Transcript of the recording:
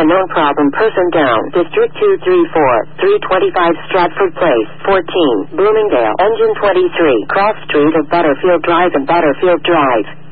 unknown problem person down. District 234, 325 Stratford Place, 14, Bloomingdale, Engine 23, Cross Street of Butterfield Drive and Butterfield Drive.